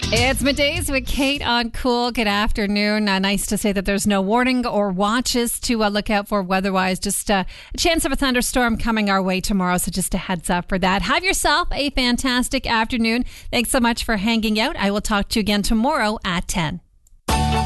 It's middays with Kate on Cool. Good afternoon. Nice to say that there's no warning or watches to look out for weather-wise. Just a chance of a thunderstorm coming our way tomorrow, so just a heads up for that. Have yourself a fantastic afternoon. Thanks so much for hanging out. I will talk to you again tomorrow at 10.